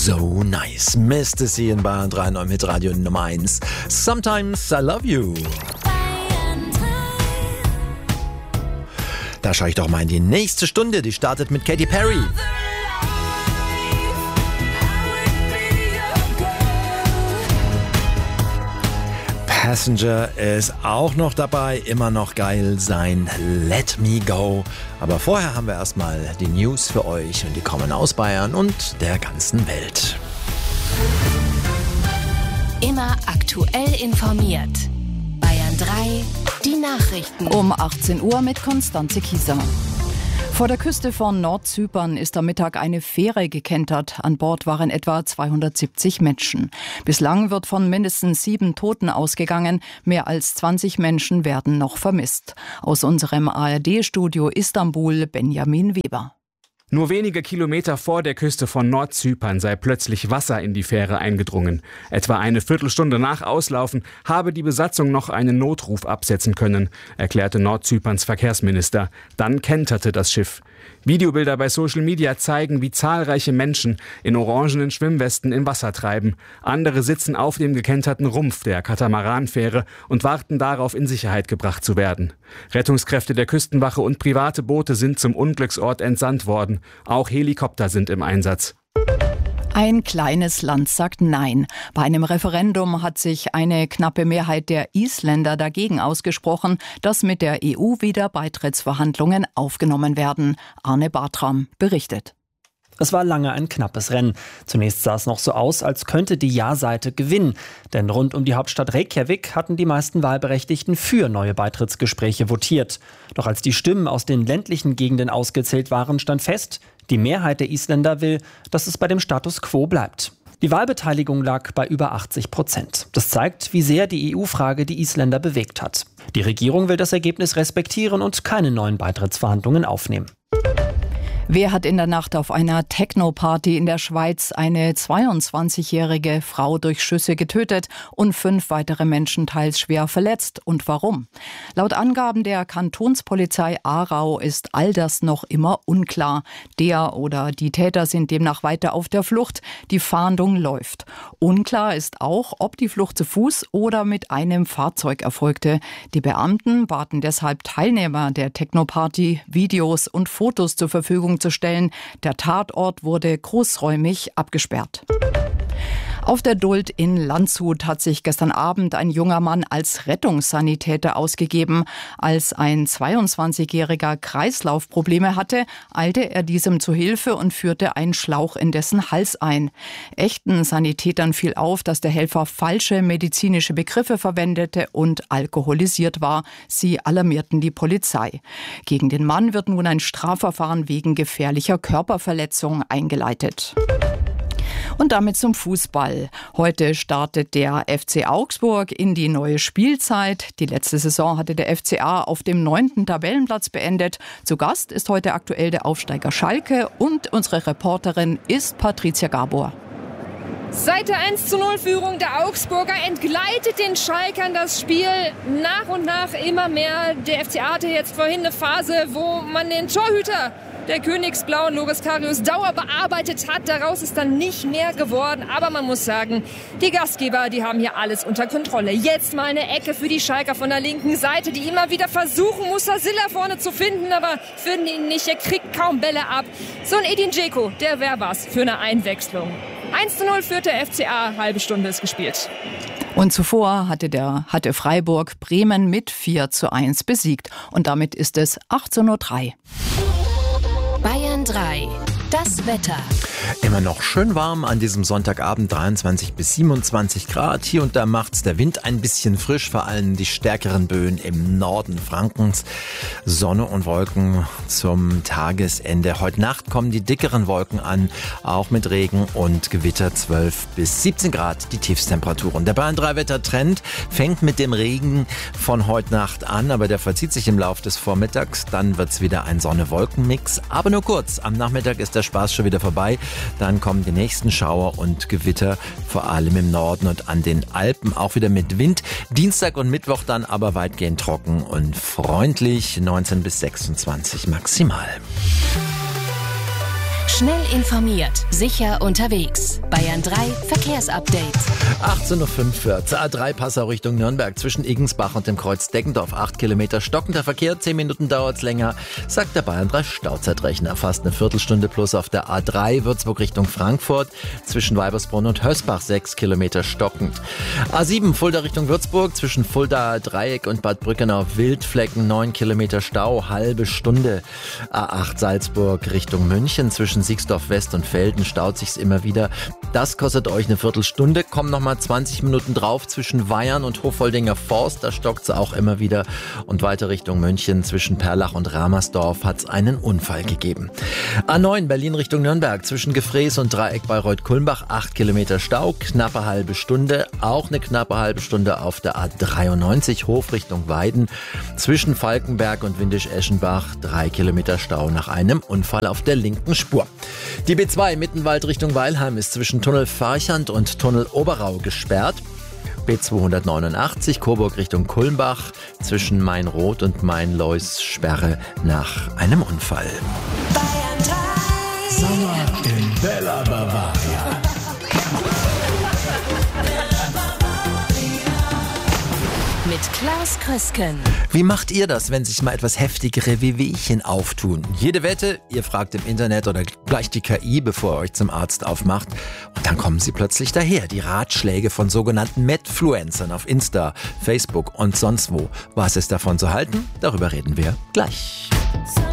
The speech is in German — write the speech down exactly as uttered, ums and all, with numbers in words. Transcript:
So nice. Mister C in Bayern drei neun mit Radio Nummer eins. Sometimes I love you. Da schaue ich doch mal in die nächste Stunde. Die startet mit Katy Perry. Passenger ist auch noch dabei, immer noch geil sein Let Me Go. Aber vorher haben wir erstmal die News für euch und die kommen aus Bayern und der ganzen Welt. Immer aktuell informiert. Bayern drei, die Nachrichten. Um achtzehn Uhr mit Konstanze Kieser. Vor der Küste von Nordzypern ist am Mittag eine Fähre gekentert. An Bord waren etwa zweihundertsiebzig Menschen. Bislang wird von mindestens sieben Toten ausgegangen. Mehr als zwanzig Menschen werden noch vermisst. Aus unserem A R D-Studio Istanbul, Benjamin Weber. Nur wenige Kilometer vor der Küste von Nordzypern sei plötzlich Wasser in die Fähre eingedrungen. Etwa eine Viertelstunde nach Auslaufen habe die Besatzung noch einen Notruf absetzen können, erklärte Nordzyperns Verkehrsminister. Dann kenterte das Schiff. Videobilder bei Social Media zeigen, wie zahlreiche Menschen in orangenen Schwimmwesten im Wasser treiben. Andere sitzen auf dem gekenterten Rumpf der Katamaranfähre und warten darauf, in Sicherheit gebracht zu werden. Rettungskräfte der Küstenwache und private Boote sind zum Unglücksort entsandt worden. Auch Helikopter sind im Einsatz. Ein kleines Land sagt Nein. Bei einem Referendum hat sich eine knappe Mehrheit der Isländer dagegen ausgesprochen, dass mit der E U wieder Beitrittsverhandlungen aufgenommen werden. Arne Bartram berichtet. Es war lange ein knappes Rennen. Zunächst sah es noch so aus, als könnte die Ja-Seite gewinnen. Denn rund um die Hauptstadt Reykjavik hatten die meisten Wahlberechtigten für neue Beitrittsgespräche votiert. Doch als die Stimmen aus den ländlichen Gegenden ausgezählt waren, stand fest, die Mehrheit der Isländer will, dass es bei dem Status quo bleibt. Die Wahlbeteiligung lag bei über achtzig Prozent. Das zeigt, wie sehr die E U-Frage die Isländer bewegt hat. Die Regierung will das Ergebnis respektieren und keine neuen Beitrittsverhandlungen aufnehmen. Wer hat in der Nacht auf einer Techno-Party in der Schweiz eine zweiundzwanzigjährige Frau durch Schüsse getötet und fünf weitere Menschen teils schwer verletzt? Und warum? Laut Angaben der Kantonspolizei Aarau ist all das noch immer unklar. Der oder die Täter sind demnach weiter auf der Flucht. Die Fahndung läuft. Unklar ist auch, ob die Flucht zu Fuß oder mit einem Fahrzeug erfolgte. Die Beamten baten deshalb Teilnehmer der Techno-Party, Videos und Fotos zur Verfügung zu stellen. Der Tatort wurde großräumig abgesperrt. Auf der Duld in Landshut hat sich gestern Abend ein junger Mann als Rettungssanitäter ausgegeben. Als ein zweiundzwanzigjähriger Kreislaufprobleme hatte, eilte er diesem zu Hilfe und führte einen Schlauch in dessen Hals ein. Echten Sanitätern fiel auf, dass der Helfer falsche medizinische Begriffe verwendete und alkoholisiert war. Sie alarmierten die Polizei. Gegen den Mann wird nun ein Strafverfahren wegen gefährlicher Körperverletzung eingeleitet. Und damit zum Fußball. Heute startet der F C Augsburg in die neue Spielzeit. Die letzte Saison hatte der F C A auf dem neunten Tabellenplatz beendet. Zu Gast ist heute aktuell der Aufsteiger Schalke und unsere Reporterin ist Patricia Gabor. Seit der eins zu null Führung der Augsburger entgleitet den Schalkern das Spiel nach und nach immer mehr. Der F C A hatte jetzt vorhin eine Phase, wo man den Torhüter der Königsblauen, Loris Karius, Dauer bearbeitet hat. Daraus ist dann nicht mehr geworden. Aber man muss sagen, die Gastgeber, die haben hier alles unter Kontrolle. Jetzt mal eine Ecke für die Schalker von der linken Seite, die immer wieder versuchen, Musasilla vorne zu finden, aber finden ihn nicht. Er kriegt kaum Bälle ab. So ein Edin Dzeko, der wäre was für eine Einwechslung. eins zu null führt der F C A, halbe Stunde ist gespielt. Und zuvor hatte, der, hatte Freiburg Bremen mit vier zu eins besiegt. Und damit ist es achtzehn Uhr drei. Bayern drei. Das Wetter. Immer noch schön warm an diesem Sonntagabend, dreiundzwanzig bis siebenundzwanzig Grad. Hier und da macht's der Wind ein bisschen frisch, vor allem die stärkeren Böen im Norden Frankens. Sonne und Wolken zum Tagesende. Heute Nacht kommen die dickeren Wolken an, auch mit Regen und Gewitter, zwölf bis siebzehn Grad die Tiefstemperaturen. Der Bayern drei Wettertrend fängt mit dem Regen von heute Nacht an, aber der verzieht sich im Laufe des Vormittags. Dann wird's wieder ein Sonne-Wolken-Mix, aber nur kurz. Am Nachmittag ist der Spaß schon wieder vorbei. Dann kommen die nächsten Schauer und Gewitter, vor allem im Norden und an den Alpen, auch wieder mit Wind. Dienstag und Mittwoch dann aber weitgehend trocken und freundlich, neunzehn bis sechsundzwanzig maximal. Schnell informiert, sicher unterwegs. Bayern drei Verkehrsupdate. achtzehn Uhr fünf zur A drei Passau Richtung Nürnberg zwischen Igensbach und dem Kreuz Deggendorf. acht Kilometer stockender Verkehr, zehn Minuten dauert es länger, sagt der Bayern drei Stauzeitrechner. Fast eine Viertelstunde plus auf der A drei Würzburg Richtung Frankfurt zwischen Weibersbrunn und Hösbach, sechs Kilometer stockend. A sieben Fulda Richtung Würzburg zwischen Fulda Dreieck und Bad Brückenau Wildflecken, neun Kilometer Stau, halbe Stunde. A acht Salzburg Richtung München zwischen Siegsdorf West und Velden staut sich's immer wieder. Das kostet euch eine Viertelstunde. Kommen nochmal zwanzig Minuten drauf zwischen Weyern und Hofoldinger Forst. Da stockt's auch immer wieder. Und weiter Richtung München zwischen Perlach und Ramersdorf hat's einen Unfall gegeben. A neun Berlin Richtung Nürnberg zwischen Gefrees und Dreieck Bayreuth-Kulmbach. acht Kilometer Stau, knappe halbe Stunde. Auch eine knappe halbe Stunde auf der A dreiundneunzig Hof Richtung Weiden zwischen Falkenberg und Windisch-Eschenbach. drei Kilometer Stau nach einem Unfall auf der linken Spur. Die B zwei Mittenwald Richtung Weilheim ist zwischen Tunnel Farchand und Tunnel Oberau gesperrt. B zweihundertneunundachtzig Coburg Richtung Kulmbach zwischen Mainroth und Mainlois Sperre nach einem Unfall. Bayern drei. Sommer in Bella Bavaria. Mit Klaus Krösken. Wie macht ihr das, wenn sich mal etwas heftigere Wehwehchen auftun? Jede Wette, ihr fragt im Internet oder gleich die K I, bevor ihr euch zum Arzt aufmacht. Und dann kommen sie plötzlich daher. Die Ratschläge von sogenannten Medfluencern auf Insta, Facebook und sonst wo. Was ist davon zu halten? Darüber reden wir gleich.